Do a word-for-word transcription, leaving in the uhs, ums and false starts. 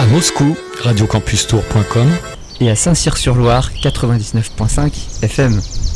Moscou, radio campus tour point com. Et à Saint-Cyr-sur-Loire, quatre-vingt-dix-neuf virgule cinq F M.